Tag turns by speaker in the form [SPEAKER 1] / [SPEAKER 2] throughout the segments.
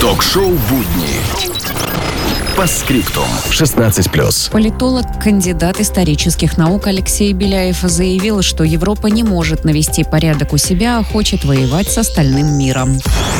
[SPEAKER 1] Ток-шоу «Будни». Постскриптум. 16+.
[SPEAKER 2] Политолог, кандидат исторических наук Алексей Беляев заявил, что Европа не может навести порядок у себя, а хочет воевать с остальным миром.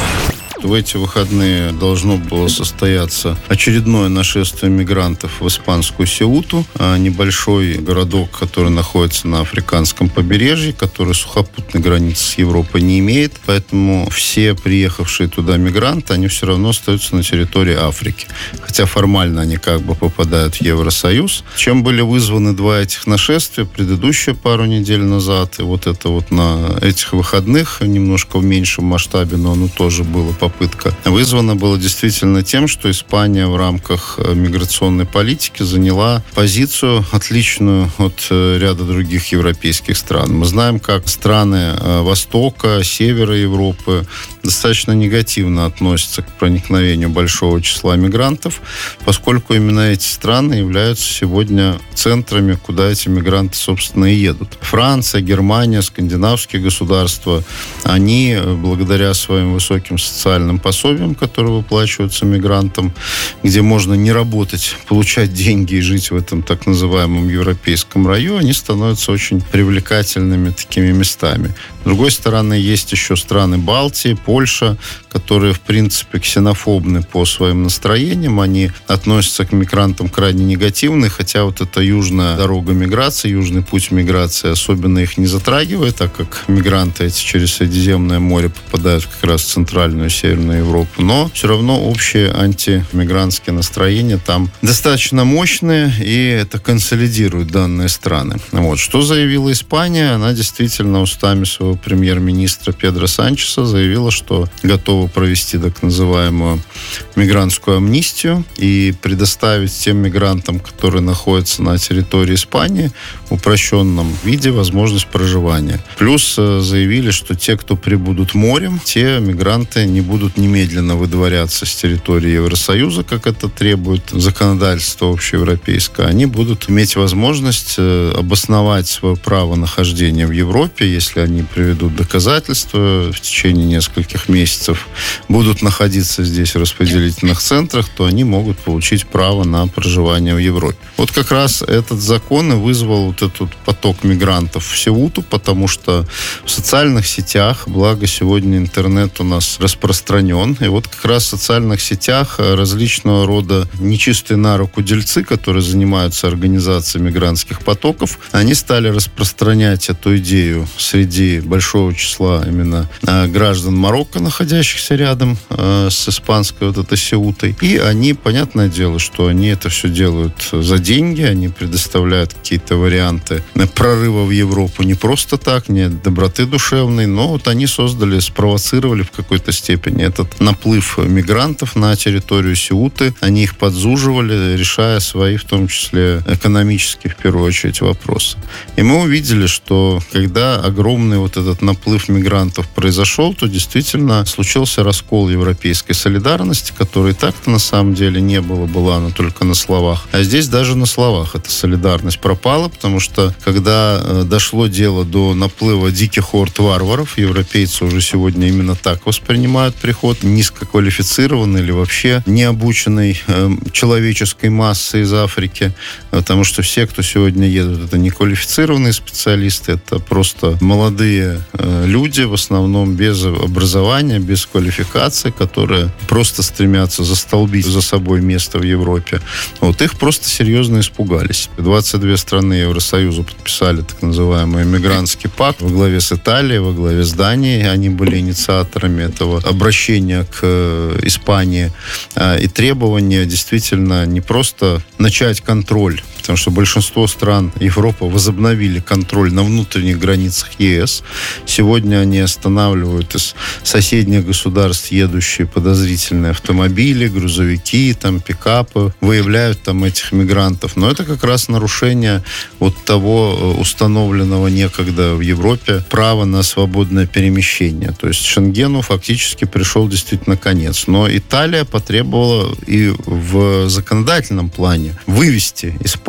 [SPEAKER 3] В эти выходные должно было состояться очередное нашествие мигрантов в испанскую Сеуту, небольшой городок, который находится на африканском побережье, который сухопутной границы с Европой не имеет, поэтому все приехавшие туда мигранты, они все равно остаются на территории Африки, хотя формально они как бы попадают в Евросоюз. Чем были вызваны два этих нашествия, предыдущие пару недель назад, и вот это вот на этих выходных, немножко в меньшем масштабе, но оно тоже было попытка. Вызвано было действительно тем, что Испания в рамках миграционной политики заняла позицию, отличную от ряда других европейских стран. Мы знаем, как страны Востока, Севера Европы достаточно негативно относятся к проникновению большого числа мигрантов, поскольку именно эти страны являются сегодня центрами, куда эти мигранты, собственно, и едут. Франция, Германия, скандинавские государства, они, благодаря своим высоким социальным пособиям, которые выплачиваются мигрантам, где можно не работать, получать деньги и жить в этом так называемом европейском раю, они становятся очень привлекательными такими местами. С другой стороны, есть еще страны Балтии, Польша, которые, в принципе, ксенофобны по своим настроениям, они относятся к мигрантам крайне негативно, хотя вот эта южная дорога миграции, южный путь миграции особенно их не затрагивает, так как мигранты эти через Средиземное море попадают как раз в Центральную и Северную Европу, но все равно общие антимигрантские настроения там достаточно мощные, и это консолидирует данные страны. Вот. Что заявила Испания? Она действительно устами своего премьер-министра Педро Санчеса заявила, что готова провести так называемую мигрантскую амнистию и предоставить тем мигрантам, которые находятся на территории Испании, в упрощенном виде возможность проживания. Плюс заявили, что те, кто прибудут морем, те мигранты не будут немедленно выдворяться с территории Евросоюза, как это требует законодательство общеевропейское. Они будут иметь возможность обосновать свое право нахождения в Европе, если они приведут доказательства в течение нескольких месяцев, будут находиться здесь в распределительных центрах, то они могут получить право на проживание в Европе. Вот как раз этот закон и вызвал вот этот поток мигрантов в Сеуту, потому что в социальных сетях, благо сегодня интернет у нас распространен, и вот как раз в социальных сетях различного рода нечистые на руку дельцы, которые занимаются организацией мигрантских потоков, они стали распространять эту идею среди большого числа именно граждан Марокко, находящихся рядом с испанской вот этой Сеутой. И они, понятное дело, что они это все делают за деньги, они предоставляют какие-то варианты прорыва в Европу не просто так, не доброты душевной, но вот они создали, спровоцировали в какой-то степени этот наплыв мигрантов на территорию Сеуты. Они их подзуживали, решая свои, в том числе, экономические, в первую очередь, вопросы. И мы увидели, что когда огромный вот этот наплыв мигрантов произошел, то действительно случился раскол европейской солидарности, которой так-то на самом деле не было, была она только на словах. А здесь даже на словах эта солидарность пропала, потому что когда дошло дело до наплыва диких орд варваров, европейцы уже сегодня именно так воспринимают приход низкоквалифицированной или вообще необученной человеческой массы из Африки, потому что все, кто сегодня едут, это неквалифицированные специалисты, это просто молодые люди, в основном без образования, без квалификации, которые просто стремятся застолбить за собой место в Европе. Вот их просто серьезно испугались. 22 страны Евросоюза подписали так называемый мигрантский пакт во главе с Италией, во главе с Данией. Они были инициаторами этого обращения к Испании. И требования действительно не просто начать контроль, потому что большинство стран Европы возобновили контроль на внутренних границах ЕС. Сегодня они останавливают из соседних государств едущие подозрительные автомобили, грузовики, там, пикапы, выявляют там этих мигрантов. Но это как раз нарушение вот того установленного некогда в Европе права на свободное перемещение. То есть Шенгену фактически пришел действительно конец. Но Италия потребовала и в законодательном плане вывести Испанию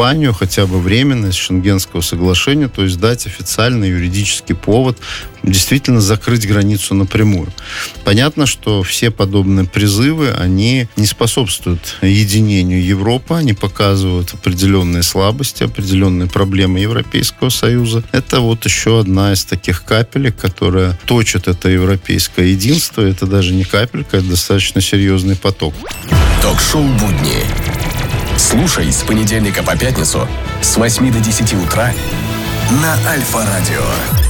[SPEAKER 3] кампанию, хотя бы временность Шенгенского соглашения, то есть дать официальный юридический повод действительно закрыть границу напрямую. Понятно, что все подобные призывы, они не способствуют единению Европы, они показывают определенные слабости, определенные проблемы Европейского Союза. Это вот еще одна из таких капелек, которая точит это европейское единство. Это даже не капелька, это достаточно серьезный поток.
[SPEAKER 1] Ток-шоу «Будни». Слушай с понедельника по пятницу с 8 до 10 утра на Альфа-радио.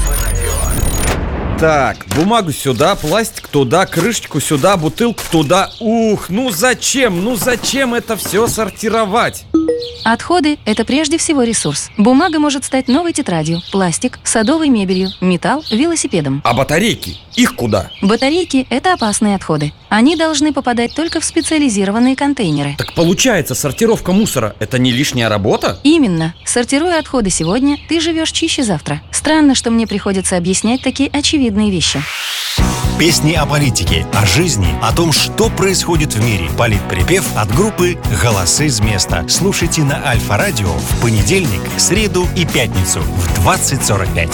[SPEAKER 4] Так, бумагу сюда, пластик туда, крышечку сюда, бутылку туда. Ух, ну зачем это все сортировать?
[SPEAKER 5] Отходы – это прежде всего ресурс. Бумага может стать новой тетрадью, пластик – садовой мебелью, металл – велосипедом.
[SPEAKER 4] А батарейки? Их куда?
[SPEAKER 5] Батарейки – это опасные отходы. Они должны попадать только в специализированные контейнеры.
[SPEAKER 4] Так получается, сортировка мусора – это не лишняя работа?
[SPEAKER 5] Именно. Сортируя отходы сегодня, ты живешь чище завтра. Странно, что мне приходится объяснять такие очевидные вещи.
[SPEAKER 6] Песни о политике, о жизни, о том, что происходит в мире. Политприпев от группы «Голосы с места». Слушайте на Альфа-радио в понедельник, среду и пятницу в 20:45.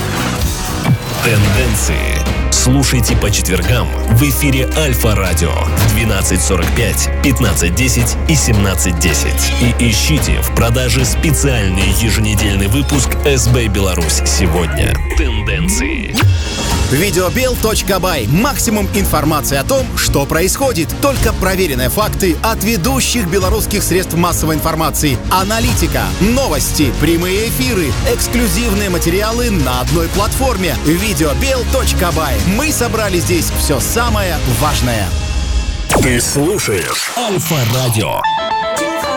[SPEAKER 1] Тенденции. Слушайте по четвергам в эфире Альфа-радио в 12:45, 15:10 и 17:10. И ищите в продаже специальный еженедельный выпуск СБ Беларусь сегодня. Тенденции.
[SPEAKER 7] Videobill.by. Максимум информации о том, что происходит. Только проверенные факты от ведущих белорусских средств массовой информации. Аналитика, новости, прямые эфиры, эксклюзивные материалы на одной платформе. Videobill.by. Мы собрали здесь все самое важное.
[SPEAKER 1] Ты слушаешь Альфа-радио.